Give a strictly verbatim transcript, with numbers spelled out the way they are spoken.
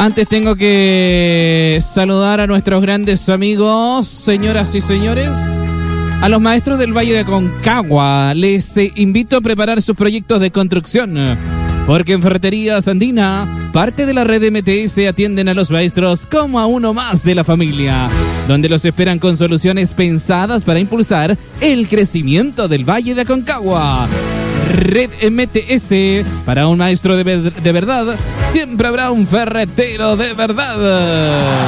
Antes tengo que saludar a nuestros grandes amigos, señoras y señores, a los maestros del Valle de Aconcagua. Les eh, invito a preparar sus proyectos de construcción, porque en Ferreterías Andina, parte de la red M T S, atienden a los maestros como a uno más de la familia, donde los esperan con soluciones pensadas para impulsar el crecimiento del Valle de Aconcagua. Red M T S, para un maestro de, de verdad, siempre habrá un ferretero de verdad.